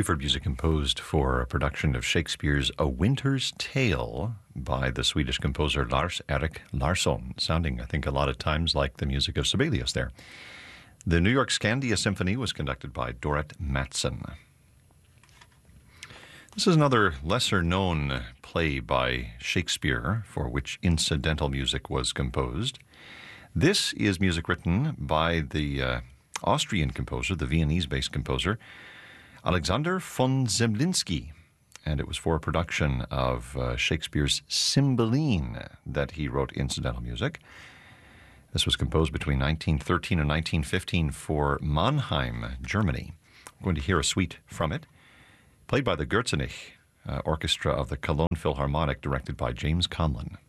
We've heard music composed for a production of Shakespeare's A Winter's Tale by the Swedish composer Lars-Erik Larsson, sounding, I think, a lot of times like the music of Sibelius there. The New York Scandia Symphony was conducted by Dorrit Mattson. This is another lesser-known play by Shakespeare for which incidental music was composed. This is music written by the Austrian composer, the Viennese-based composer, Alexander von Zemlinsky, and it was for a production of Shakespeare's Cymbeline that he wrote incidental music. This was composed between 1913 and 1915 for Mannheim, Germany. We're going to hear a suite from it, played by the Gürzenich Orchestra of the Cologne Philharmonic, directed by James Conlon.